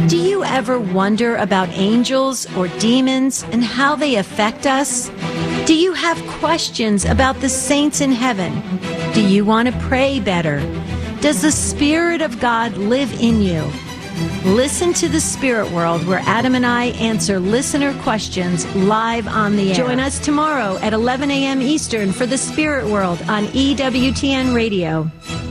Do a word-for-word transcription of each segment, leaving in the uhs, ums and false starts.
Do you ever wonder about angels or demons and how they affect us? Do you have questions about the saints in heaven? Do you want to pray better? Does the Spirit of God live in you? Listen to The Spirit World, where Adam and I answer listener questions live on the air. Join us tomorrow at eleven a.m. Eastern for The Spirit World on E W T N Radio.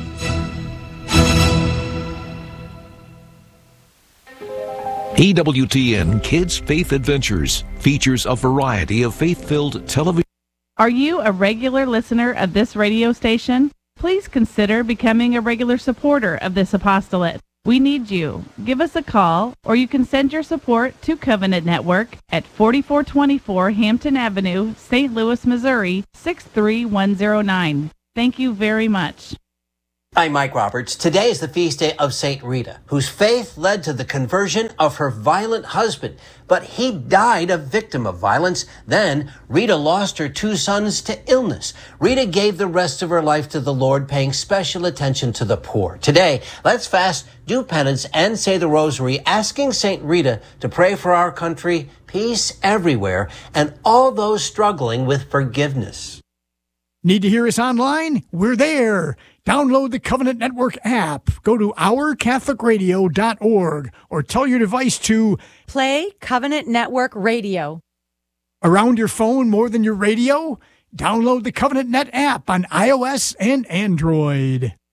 E W T N Kids Faith Adventures features a variety of faith-filled television. Are you a regular listener of this radio station? Please consider becoming a regular supporter of this apostolate. We need you. Give us a call, or you can send your support to Covenant Network at forty-four twenty-four Hampton Avenue, Saint Louis, Missouri, six three one zero nine. Thank you very much. I'm Mike Roberts. Today is the feast day of Saint Rita, whose faith led to the conversion of her violent husband. But he died a victim of violence. Then Rita lost her two sons to illness. Rita gave the rest of her life to the Lord, paying special attention to the poor. Today, let's fast, do penance, and say the rosary, asking Saint Rita to pray for our country, peace everywhere, and all those struggling with forgiveness. Need to hear us online? We're there. Download the Covenant Network app. Go to our catholic radio dot org or tell your device to play Covenant Network Radio. Around your phone more than your radio? Download the Covenant Net app on iOS and Android.